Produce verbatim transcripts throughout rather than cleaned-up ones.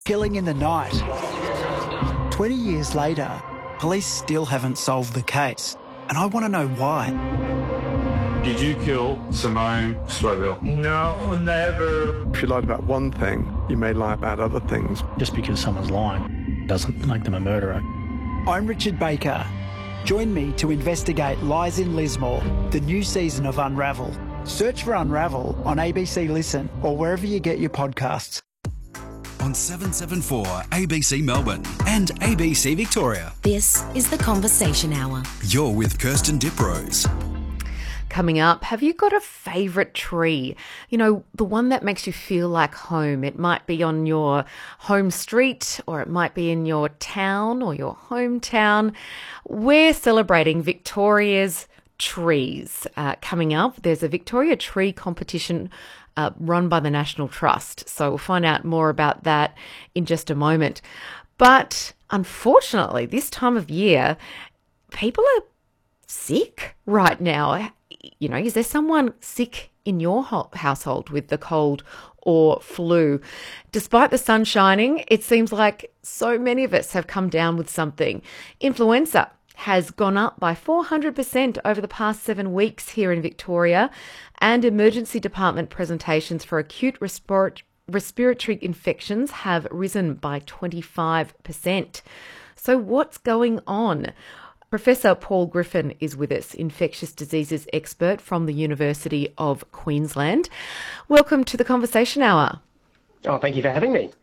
Killing in the night. twenty years later, police still haven't solved the case, and I want to know why. Did you kill Simone Stroville? No, never. If you lied about one thing, you may lie about other things. Just because someone's lying doesn't make them a murderer. I'm Richard Baker. Join me to investigate Lies in Lismore, the new season of Unravel. Search for Unravel on A B C Listen or wherever you get your podcasts. On seven seven four A B C Melbourne and A B C Victoria. This is The Conversation Hour. You're with Kirsten Diprose. Coming up, have you got a favourite tree? You know, the one that makes you feel like home. It might be on your home street, or it might be in your town or your hometown. We're celebrating Victoria's trees. Uh, coming up, there's a Victoria Tree competition uh, run by the National Trust. So we'll find out more about that in just a moment. But unfortunately, this time of year, people are sick right now. You know, is there someone sick in your household with the cold or flu? Despite the sun shining, it seems like so many of us have come down with something. Influenza has gone up by four hundred percent over the past seven weeks here in Victoria, and emergency department presentations for acute respiratory respiratory infections have risen by twenty-five percent. So what's going on? Professor Paul Griffin is with us, infectious diseases expert from the University of Queensland. Welcome to the Conversation Hour. Oh, thank you for having me.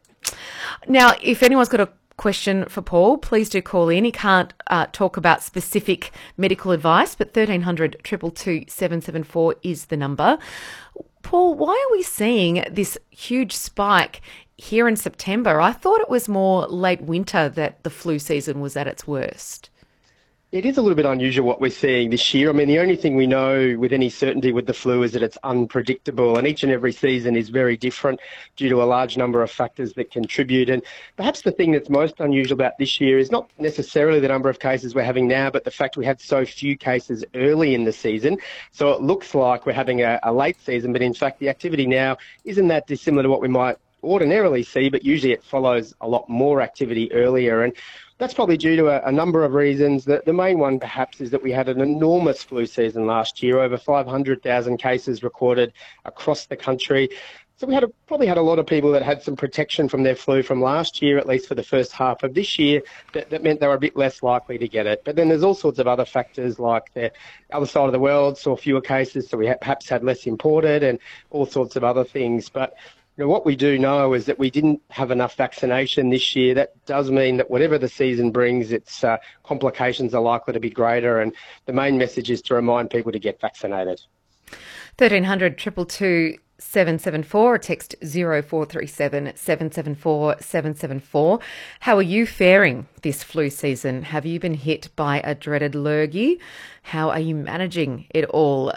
Now, if anyone's got a question for Paul, please do call in. He can't uh, talk about specific medical advice, but thirteen hundred, two two two, seven seven four is the number. Paul, why are we seeing this huge spike here in September? I thought it was more late winter that the flu season was at its worst. It is a little bit unusual what we're seeing this year. I mean, the only thing we know with any certainty with the flu is that it's unpredictable, and each and every season is very different due to a large number of factors that contribute. And perhaps the thing that's most unusual about this year is not necessarily the number of cases we're having now, but the fact we had so few cases early in the season. So it looks like we're having a, a late season, but in fact the activity now isn't that dissimilar to what we might ordinarily see, but usually it follows a lot more activity earlier. And that's probably due to a, a number of reasons. The, the main one, perhaps, is that we had an enormous flu season last year, over five hundred thousand cases recorded across the country. So we had a, probably had a lot of people that had some protection from their flu from last year, at least for the first half of this year, that, that meant they were a bit less likely to get it. But then there's all sorts of other factors, like the other side of the world saw fewer cases, so we ha- perhaps had less imported and all sorts of other things. But you know, what we do know is that we didn't have enough vaccination this year. That does mean that whatever the season brings, its uh, complications are likely to be greater. And the main message is to remind people to get vaccinated. thirteen hundred, two two two, seven seven four, or text zero four three seven, seven seven four, seven seven four. How are you faring this flu season? Have you been hit by a dreaded lurgy? How are you managing it all?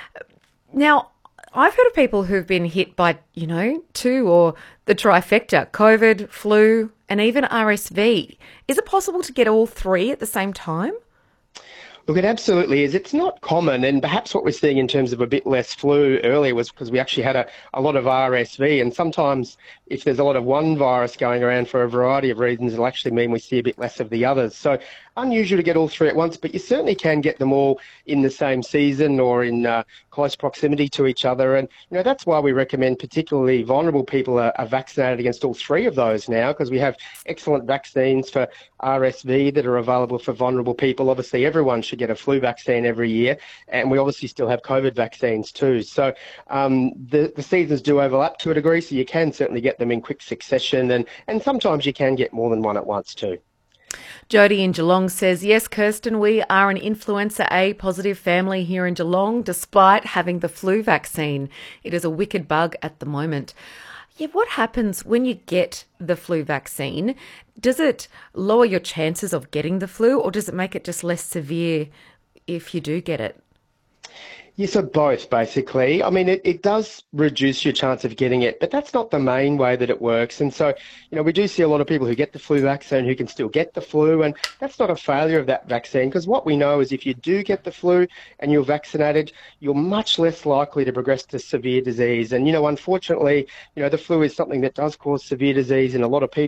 Now, I've heard of people who've been hit by, you know, two or the trifecta, COVID, flu, and even R S V. Is it possible to get all three at the same time? Look, it absolutely is. It's not common, and perhaps what we're seeing in terms of a bit less flu earlier was because we actually had a, a lot of R S V, and sometimes if there's a lot of one virus going around for a variety of reasons, it'll actually mean we see a bit less of the others. So unusual to get all three at once, but you certainly can get them all in the same season or in uh, close proximity to each other. And, you know, that's why we recommend particularly vulnerable people are, are vaccinated against all three of those now, because we have excellent vaccines for R S V that are available for vulnerable people. Obviously, everyone should get a flu vaccine every year, and we obviously still have COVID vaccines too. So um, the, the seasons do overlap to a degree, so you can certainly get them in quick succession, and, and sometimes you can get more than one at once too. Jody in Geelong says, yes, Kirsten, we are an influenza A positive family here in Geelong, despite having the flu vaccine. It is a wicked bug at the moment. Yeah, what happens when you get the flu vaccine? Does it lower your chances of getting the flu, or does it make it just less severe if you do get it? Yeah, so both, basically. I mean, it, it does reduce your chance of getting it, but that's not the main way that it works. And so, you know, we do see a lot of people who get the flu vaccine who can still get the flu, and that's not a failure of that vaccine, because what we know is if you do get the flu and you're vaccinated, you're much less likely to progress to severe disease. And, you know, unfortunately, you know, the flu is something that does cause severe disease in a lot of people.